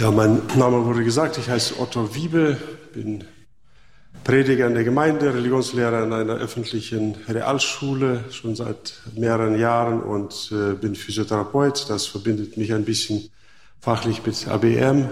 Ja, mein Name wurde gesagt, ich heiße Otto Wiebe, bin Prediger in der Gemeinde, Religionslehrer in einer öffentlichen Realschule, schon seit mehreren Jahren und bin Physiotherapeut. Das verbindet mich ein bisschen fachlich mit ABM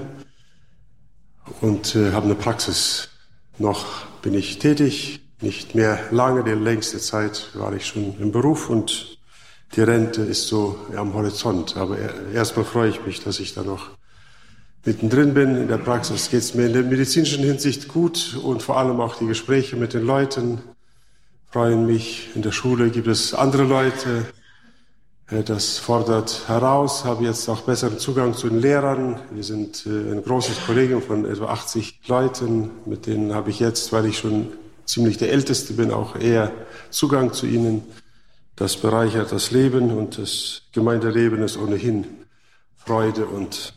und habe eine Praxis. Noch bin ich tätig, nicht mehr lange, die längste Zeit war ich schon im Beruf und die Rente ist so am Horizont. Aber erstmal freue ich mich, dass ich da noch mittendrin bin. In der Praxis geht es mir in der medizinischen Hinsicht gut und vor allem auch die Gespräche mit den Leuten freuen mich. In der Schule gibt es andere Leute. Das fordert heraus. Habe jetzt auch besseren Zugang zu den Lehrern. Wir sind ein großes Kollegium von etwa 80 Leuten. Mit denen habe ich jetzt, weil ich schon ziemlich der Älteste bin, auch eher Zugang zu ihnen. Das bereichert das Leben und das Gemeindeleben ist ohnehin Freude und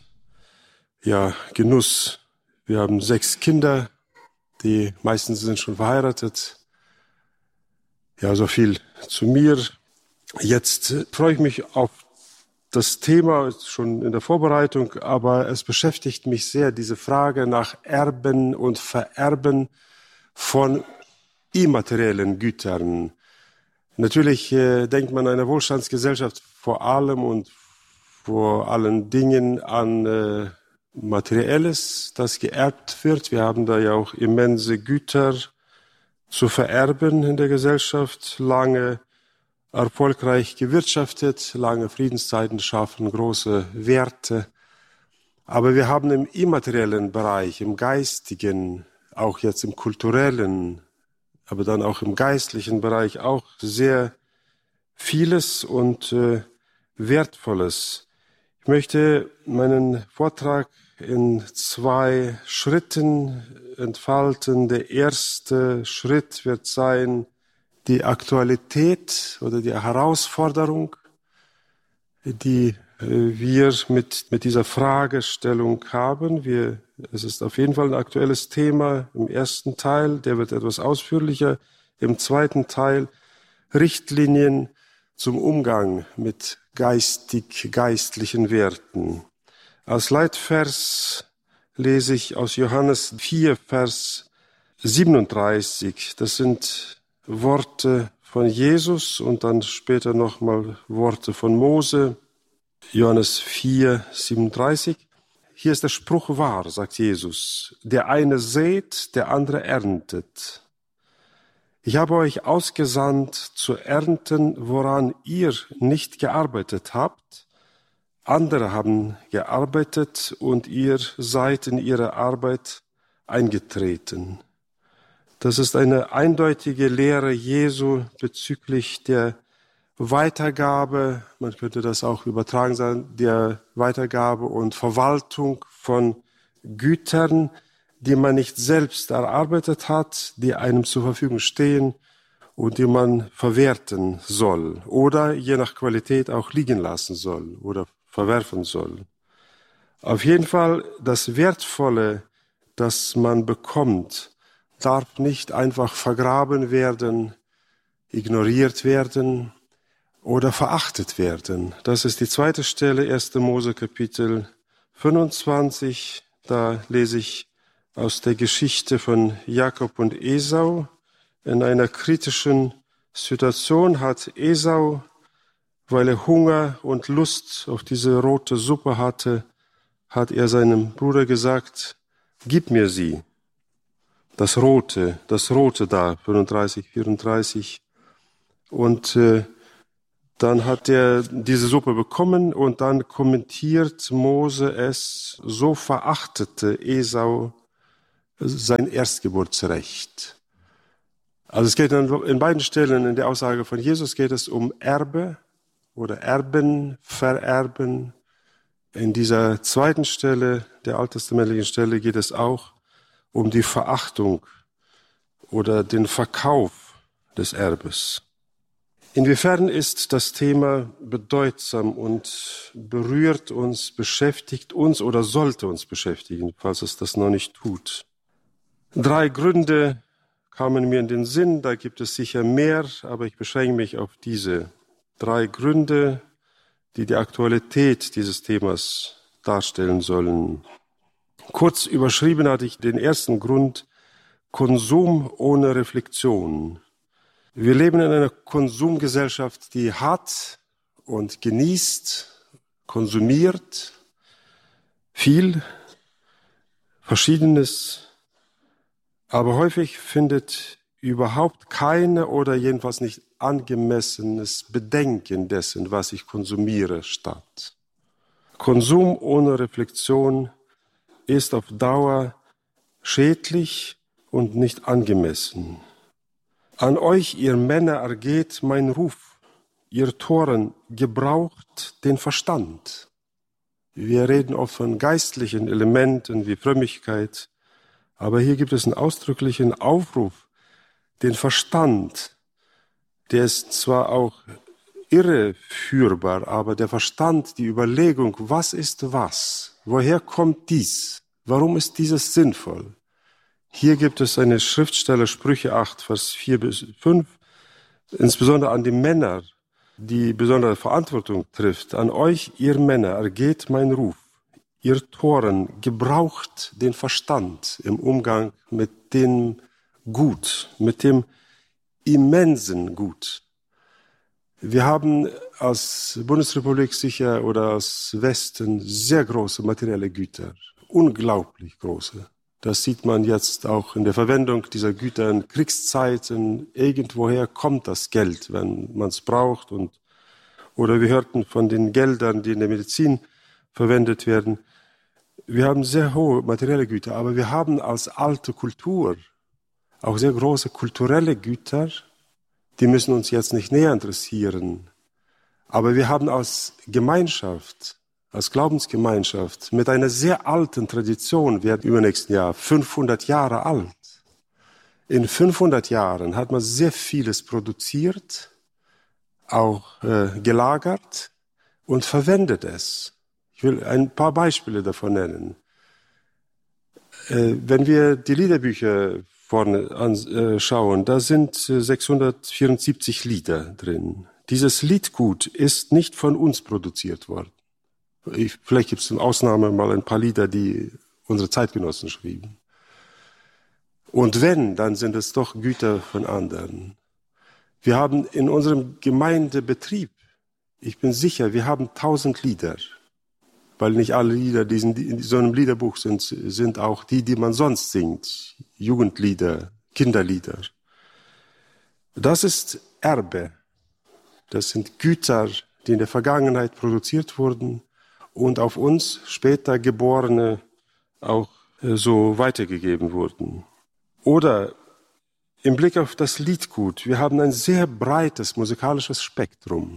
Genuss. Wir haben 6 Kinder, die meisten sind schon verheiratet. Ja, so viel zu mir. Jetzt freue ich mich auf das Thema schon in der Vorbereitung, aber es beschäftigt mich sehr, diese Frage nach Erben und Vererben von immateriellen Gütern. Natürlich denkt man in einer Wohlstandsgesellschaft vor allem und vor allen Dingen an Materielles, das geerbt wird. Wir haben da ja auch immense Güter zu vererben in der Gesellschaft, lange erfolgreich gewirtschaftet, lange Friedenszeiten schaffen, große Werte. Aber wir haben im immateriellen Bereich, im geistigen, auch jetzt im kulturellen, aber dann auch im geistlichen Bereich auch sehr vieles und Wertvolles. Ich möchte meinen Vortrag in 2 Schritten entfalten. Der erste Schritt wird sein, die Aktualität oder die Herausforderung, die wir mit dieser Fragestellung haben. Es ist auf jeden Fall ein aktuelles Thema im ersten Teil, der wird etwas ausführlicher. Im zweiten Teil Richtlinien zum Umgang mit geistlichen Werten. Als Leitvers lese ich aus Johannes 4, Vers 37. Das sind Worte von Jesus und dann später nochmal Worte von Mose. Johannes 4, 37. Hier ist der Spruch wahr, sagt Jesus. Der eine sät, der andere erntet. Ich habe euch ausgesandt, zu ernten, woran ihr nicht gearbeitet habt. Andere haben gearbeitet und ihr seid in ihre Arbeit eingetreten. Das ist eine eindeutige Lehre Jesu bezüglich der Weitergabe, man könnte das auch übertragen sagen, der Weitergabe und Verwaltung von Gütern, die man nicht selbst erarbeitet hat, die einem zur Verfügung stehen und die man verwerten soll oder je nach Qualität auch liegen lassen soll oder verwerfen soll. Auf jeden Fall das Wertvolle, das man bekommt, darf nicht einfach vergraben werden, ignoriert werden oder verachtet werden. Das ist die zweite Stelle, 1. Mose Kapitel 25. Da lese ich aus der Geschichte von Jakob und Esau. In einer kritischen Situation hat Esau, weil er Hunger und Lust auf diese rote Suppe hatte, hat er seinem Bruder gesagt, gib mir sie. Das Rote da, 35, 34. Und dann hat er diese Suppe bekommen und dann kommentiert Mose es, so verachtete Esau sein Erstgeburtsrecht. Also es geht in beiden Stellen, in der Aussage von Jesus geht es um Erbe oder Erben, Vererben. In dieser zweiten Stelle, der alttestamentlichen Stelle, geht es auch um die Verachtung oder den Verkauf des Erbes. Inwiefern ist das Thema bedeutsam und berührt uns, beschäftigt uns oder sollte uns beschäftigen, falls es das noch nicht tut? 3 Gründe kamen mir in den Sinn, da gibt es sicher mehr, aber ich beschränke mich auf diese 3 Gründe, die die Aktualität dieses Themas darstellen sollen. Kurz überschrieben hatte ich den ersten Grund: Konsum ohne Reflexion. Wir leben in einer Konsumgesellschaft, die hat und genießt, konsumiert viel, Verschiedenes, aber häufig findet überhaupt keine oder jedenfalls nicht angemessenes Bedenken dessen, was ich konsumiere, statt. Konsum ohne Reflexion ist auf Dauer schädlich und nicht angemessen. An euch, ihr Männer, ergeht mein Ruf. Ihr Toren, gebraucht den Verstand. Wir reden oft von geistlichen Elementen wie Frömmigkeit, aber hier gibt es einen ausdrücklichen Aufruf, den Verstand, der ist zwar auch irreführbar, aber der Verstand, die Überlegung, was ist was? Woher kommt dies? Warum ist dieses sinnvoll? Hier gibt es eine Schriftstelle, Sprüche 8, Vers 4 bis 5, insbesondere an die Männer, die besondere Verantwortung trifft. An euch, ihr Männer, ergeht mein Ruf. Ihr Toren, gebraucht den Verstand im Umgang mit dem Gut, mit dem immensen Gut. Wir haben als Bundesrepublik sicher oder als Westen sehr große materielle Güter, unglaublich große. Das sieht man jetzt auch in der Verwendung dieser Güter in Kriegszeiten. Irgendwoher kommt das Geld, wenn man es braucht. Oder wir hörten von den Geldern, die in der Medizin verwendet werden. Wir haben sehr hohe materielle Güter, aber wir haben als alte Kultur auch sehr große kulturelle Güter. Die müssen uns jetzt nicht näher interessieren. Aber wir haben als Gemeinschaft, als Glaubensgemeinschaft mit einer sehr alten Tradition, werden übernächsten Jahr 500 Jahre alt. In 500 Jahren hat man sehr vieles produziert, auch gelagert und verwendet es. Ich will ein paar Beispiele davon nennen. Wenn wir die Liederbücher vorne anschauen, da sind 674 Lieder drin. Dieses Liedgut ist nicht von uns produziert worden. Vielleicht gibt es in Ausnahme mal ein paar Lieder, die unsere Zeitgenossen schrieben. Und wenn, dann sind es doch Güter von anderen. Wir haben in unserem Gemeindebetrieb, ich bin sicher, wir haben 1000 Lieder. Weil nicht alle Lieder, die in so einem Liederbuch sind auch die man sonst singt. Jugendlieder, Kinderlieder. Das ist Erbe. Das sind Güter, die in der Vergangenheit produziert wurden und auf uns später Geborene auch so weitergegeben wurden. Oder im Blick auf das Liedgut, wir haben ein sehr breites musikalisches Spektrum.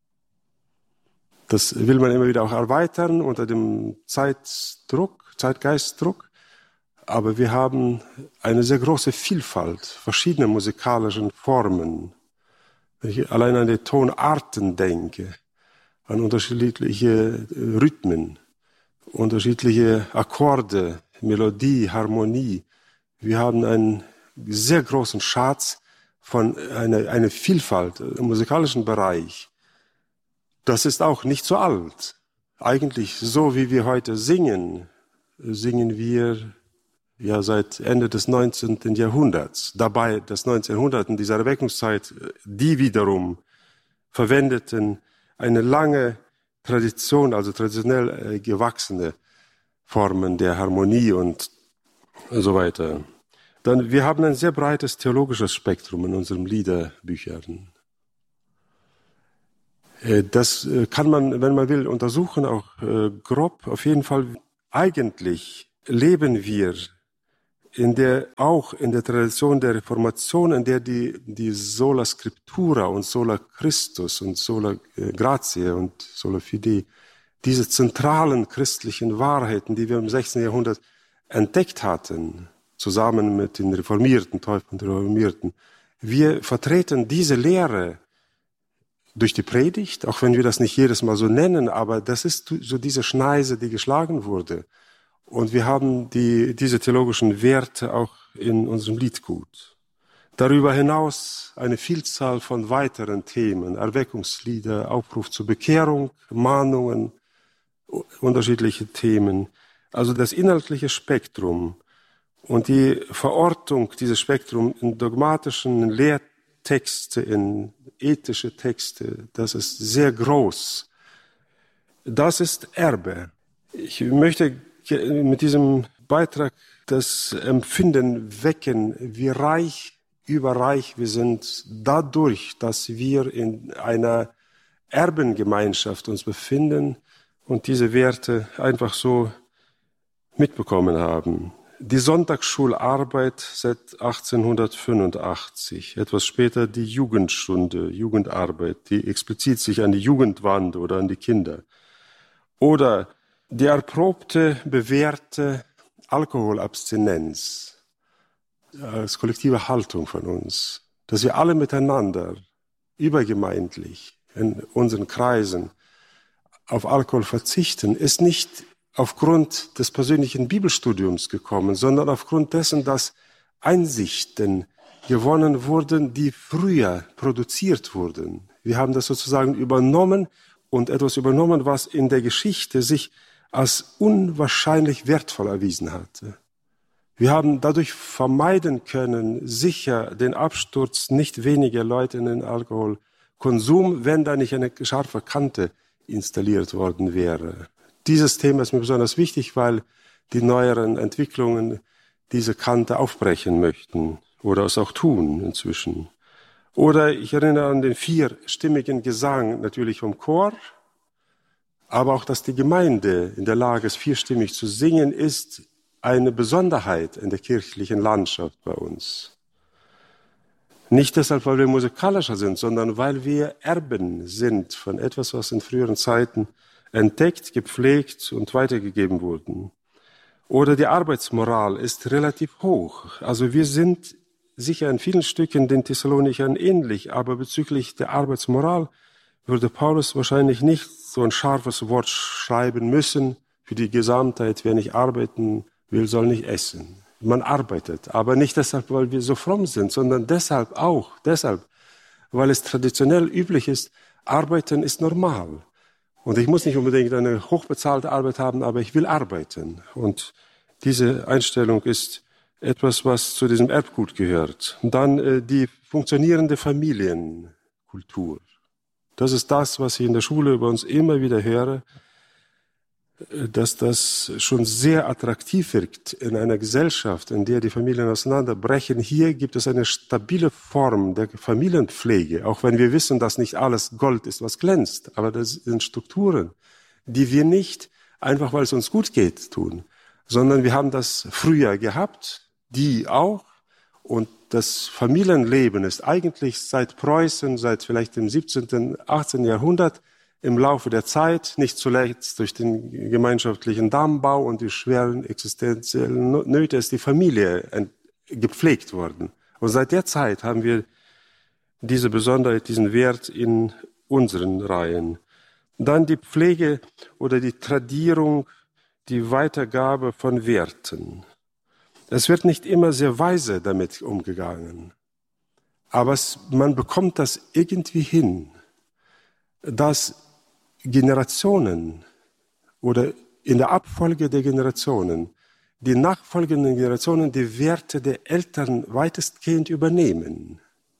Das will man immer wieder auch erweitern unter dem Zeitgeistdruck. Aber wir haben eine sehr große Vielfalt verschiedener musikalischen Formen. Wenn ich allein an die Tonarten denke, an unterschiedliche Rhythmen, unterschiedliche Akkorde, Melodie, Harmonie. Wir haben einen sehr großen Schatz von einer Vielfalt im musikalischen Bereich. Das ist auch nicht so alt. Eigentlich, so wie wir heute singen, singen wir ja seit Ende des 19. Jahrhunderts. Dabei das 1900 in dieser Erweckungszeit, die wiederum verwendeten eine lange Tradition, also traditionell gewachsene Formen der Harmonie und so weiter. Dann, wir haben ein sehr breites theologisches Spektrum in unseren Liederbüchern. Das kann man, wenn man will, untersuchen, auch grob. Auf jeden Fall, eigentlich leben wir auch in der Tradition der Reformation, in der die Sola Scriptura und Sola Christus und Sola Gratie und Sola Fide, diese zentralen christlichen Wahrheiten, die wir im 16. Jahrhundert entdeckt hatten, zusammen mit den Reformierten, Täufern und Reformierten. Wir vertreten diese Lehre durch die Predigt, auch wenn wir das nicht jedes Mal so nennen, aber das ist so diese Schneise, die geschlagen wurde. Und wir haben diese theologischen Werte auch in unserem Liedgut. Darüber hinaus eine Vielzahl von weiteren Themen, Erweckungslieder, Aufruf zur Bekehrung, Mahnungen, unterschiedliche Themen. Also das inhaltliche Spektrum und die Verortung dieses Spektrums in dogmatischen Lehrtexte, in ethische Texte, das ist sehr groß. Das ist Erbe. Ich möchte mit diesem Beitrag das Empfinden wecken, wie reich, überreich wir sind, dadurch, dass wir in einer Erbengemeinschaft uns befinden und diese Werte einfach so mitbekommen haben. Die Sonntagsschularbeit seit 1885, etwas später die Jugendstunde, Jugendarbeit, die explizit sich an die Jugend wandt oder an die Kinder. Oder die erprobte, bewährte Alkoholabstinenz als kollektive Haltung von uns, dass wir alle miteinander, übergemeindlich, in unseren Kreisen auf Alkohol verzichten, ist nicht aufgrund des persönlichen Bibelstudiums gekommen, sondern aufgrund dessen, dass Einsichten gewonnen wurden, die früher produziert wurden. Wir haben das sozusagen übernommen und etwas übernommen, was in der Geschichte sich als unwahrscheinlich wertvoll erwiesen hatte. Wir haben dadurch vermeiden können, sicher den Absturz nicht weniger Leute in den Alkoholkonsum, wenn da nicht eine scharfe Kante installiert worden wäre. Dieses Thema ist mir besonders wichtig, weil die neueren Entwicklungen diese Kante aufbrechen möchten oder es auch tun inzwischen. Oder ich erinnere an den vierstimmigen Gesang natürlich vom Chor, aber auch, dass die Gemeinde in der Lage ist, vierstimmig zu singen, ist eine Besonderheit in der kirchlichen Landschaft bei uns. Nicht deshalb, weil wir musikalischer sind, sondern weil wir Erben sind von etwas, was in früheren Zeiten entdeckt, gepflegt und weitergegeben wurden. Oder die Arbeitsmoral ist relativ hoch. Also wir sind sicher in vielen Stücken den Thessalonichern ähnlich, aber bezüglich der Arbeitsmoral würde Paulus wahrscheinlich nicht so ein scharfes Wort schreiben müssen für die Gesamtheit. Wer nicht arbeiten will, soll nicht essen. Man arbeitet, aber nicht deshalb, weil wir so fromm sind, sondern deshalb, weil es traditionell üblich ist, arbeiten ist normal. Und ich muss nicht unbedingt eine hochbezahlte Arbeit haben, aber ich will arbeiten. Und diese Einstellung ist etwas, was zu diesem Erbgut gehört. Und dann die funktionierende Familienkultur. Das ist das, was ich in der Schule bei uns immer wieder höre, dass das schon sehr attraktiv wirkt in einer Gesellschaft, in der die Familien auseinanderbrechen. Hier gibt es eine stabile Form der Familienpflege, auch wenn wir wissen, dass nicht alles Gold ist, was glänzt. Aber das sind Strukturen, die wir nicht einfach, weil es uns gut geht, tun, sondern wir haben das früher gehabt, die auch. Und das Familienleben ist eigentlich seit Preußen, seit vielleicht dem 17., 18. Jahrhundert im Laufe der Zeit, nicht zuletzt durch den gemeinschaftlichen Dammbau und die schweren existenziellen Nöte, ist die Familie gepflegt worden. Und seit der Zeit haben wir diese Besonderheit, diesen Wert in unseren Reihen. Dann die Pflege oder die Tradierung, die Weitergabe von Werten. Es wird nicht immer sehr weise damit umgegangen, aber man bekommt das irgendwie hin, dass Generationen oder in der Abfolge der Generationen, die nachfolgenden Generationen die Werte der Eltern weitestgehend übernehmen.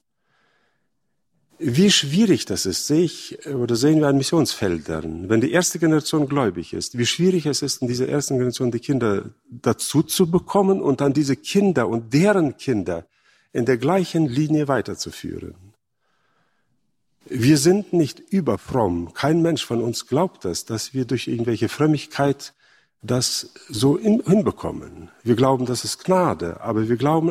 Wie schwierig das ist, sehen wir an Missionsfeldern. Wenn die erste Generation gläubig ist, wie schwierig es ist, in dieser ersten Generation die Kinder dazu zu bekommen und dann diese Kinder und deren Kinder in der gleichen Linie weiterzuführen. Wir sind nicht überfromm. Kein Mensch von uns glaubt das, dass wir durch irgendwelche Frömmigkeit das so hinbekommen. Wir glauben, das ist Gnade, aber wir glauben